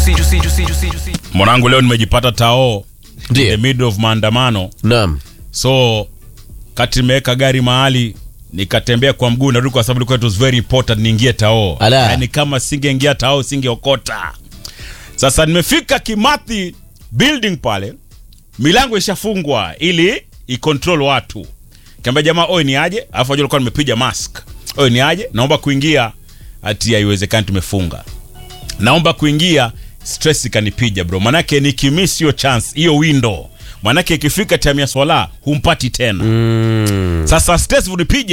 Mwanangu leo nimejipata tao in the middle of maandamano. Naam. So kati nimeweka gari mahali nikatembea kwa mguu narudi kwa sababu it was very important niingie tao. Yaani kama singeingia tao singeokota. Sasa nimefika Kimathi building pale. Milango ishafungwa ili icontrol watu. Kiambia jamaa oi ni aje? Alafu alikuwa nimepiga mask. Oi ni aje? Naomba kuingia. Ati haiwezekani tumefunga. Naomba kuingia, stress kanipija bro. Manake nikimiss hiyo chance, hiyo window. Manake ikifika time ya swala humpati tena. Sasa stress vunipija.